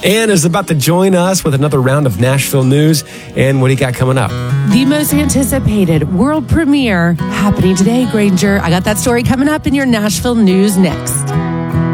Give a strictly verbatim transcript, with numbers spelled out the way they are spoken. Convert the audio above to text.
Ann is about to join us with another round of Nashville news. And what do you got coming up? The most anticipated world premiere happening today, Granger. I got that story coming up in your Nashville news next.